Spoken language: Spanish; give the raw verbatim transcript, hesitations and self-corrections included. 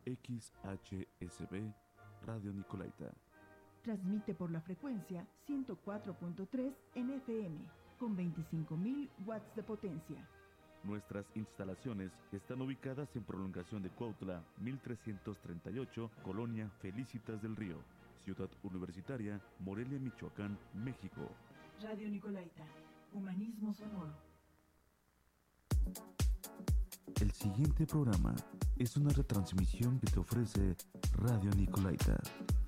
X H S B Radio Nicolaita. Transmite por la frecuencia ciento cuatro punto tres en F M con veinticinco mil watts de potencia. Nuestras instalaciones están ubicadas en prolongación de Cuautla, mil trescientos treinta y ocho, Colonia Felicitas del Río, Ciudad Universitaria, Morelia, Michoacán, México. Radio Nicolaita, humanismo sonoro. El siguiente programa es una retransmisión que te ofrece Radio Nicolaita.